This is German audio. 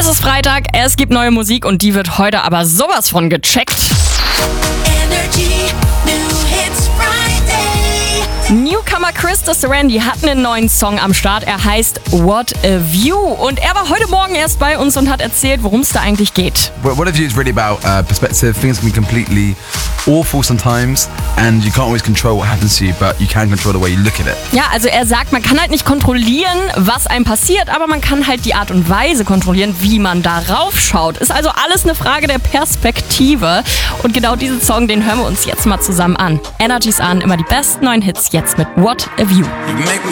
ist Freitag, es gibt neue Musik und die wird heute aber sowas von gecheckt. Energy New Hits Friday. Newcomer Krista Serendi hat einen neuen Song am Start. Er heißt What a View. Und er war heute Morgen erst bei uns und hat erzählt, worum es da eigentlich geht. What a View is really about perspective. Things can be completely awful sometimes and you can't always control what happens to you, but you can control the way you look at it. Ja, also er sagt, man kann halt nicht kontrollieren, was einem passiert, aber man kann halt die Art und Weise kontrollieren, wie man darauf schaut. Ist also alles eine Frage der Perspektive. Und genau diesen Song, den hören wir uns jetzt mal zusammen an. Energy's an, immer die besten neuen Hits jetzt mit What a View.